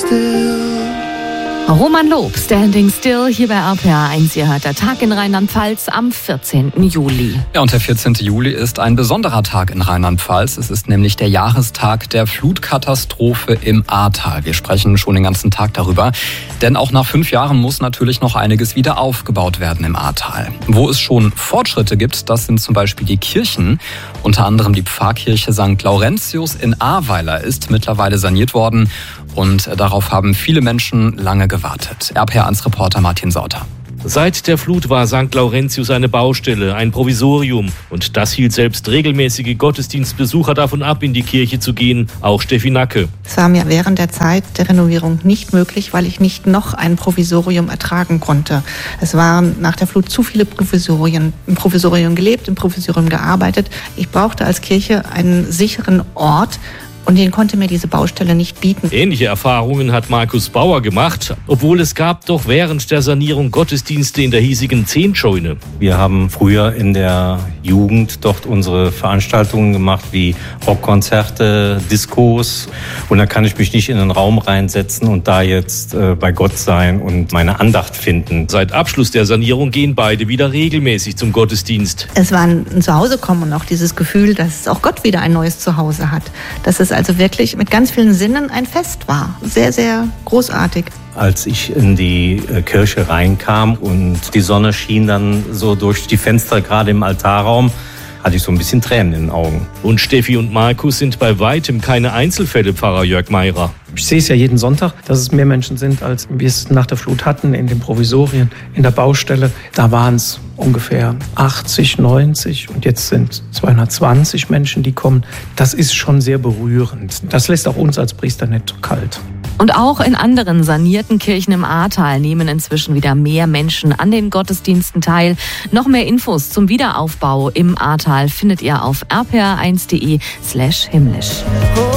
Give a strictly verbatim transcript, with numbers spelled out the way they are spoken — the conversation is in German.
still. Roman Lob, Standing Still, hier bei R P R eins. Ihr hört der Tag in Rheinland-Pfalz am vierzehnten Juli. Ja, und der vierzehnte Juli ist ein besonderer Tag in Rheinland-Pfalz. Es ist nämlich der Jahrestag der Flutkatastrophe im Ahrtal. Wir sprechen schon den ganzen Tag darüber. Denn auch nach fünf Jahren muss natürlich noch einiges wieder aufgebaut werden im Ahrtal. Wo es schon Fortschritte gibt, das sind zum Beispiel die Kirchen. Unter anderem die Pfarrkirche Sankt Laurentius in Ahrweiler ist mittlerweile saniert worden. Und darauf haben viele Menschen lange gewartet. R P R eins Reporter Martin Sauter. Seit der Flut war Sankt Laurentius eine Baustelle, ein Provisorium. Und das hielt selbst regelmäßige Gottesdienstbesucher davon ab, in die Kirche zu gehen, auch Steffi Nacke. Es war mir während der Zeit der Renovierung nicht möglich, weil ich nicht noch ein Provisorium ertragen konnte. Es waren nach der Flut zu viele Provisorien. Im Provisorium gelebt, im Provisorium gearbeitet. Ich brauchte als Kirche einen sicheren Ort, und den konnte mir diese Baustelle nicht bieten. Ähnliche Erfahrungen hat Markus Bauer gemacht, obwohl es gab doch während der Sanierung Gottesdienste in der hiesigen Zehntscheune. Wir haben früher in der Jugend dort unsere Veranstaltungen gemacht, wie Rockkonzerte, Diskos. Und da kann ich mich nicht in den Raum reinsetzen und da jetzt äh, bei Gott sein und meine Andacht finden. Seit Abschluss der Sanierung gehen beide wieder regelmäßig zum Gottesdienst. Es war ein Zuhausekommen und auch dieses Gefühl, dass auch Gott wieder ein neues Zuhause hat. Dass es also wirklich mit ganz vielen Sinnen ein Fest war. Sehr, sehr großartig. Als ich in die Kirche reinkam und die Sonne schien dann so durch die Fenster, gerade im Altarraum, hatte ich so ein bisschen Tränen in den Augen. Und Steffi und Markus sind bei weitem keine Einzelfälle, Pfarrer Jörg Meirer. Ich sehe es ja jeden Sonntag, dass es mehr Menschen sind, als wir es nach der Flut hatten, in den Provisorien, in der Baustelle. Da waren es ungefähr achtzig, neunzig und jetzt sind zweihundertzwanzig Menschen, die kommen. Das ist schon sehr berührend. Das lässt auch uns als Priester nicht kalt. Und auch in anderen sanierten Kirchen im Ahrtal nehmen inzwischen wieder mehr Menschen an den Gottesdiensten teil. Noch mehr Infos zum Wiederaufbau im Ahrtal findet ihr auf r p r eins punkt d e slash himmlisch.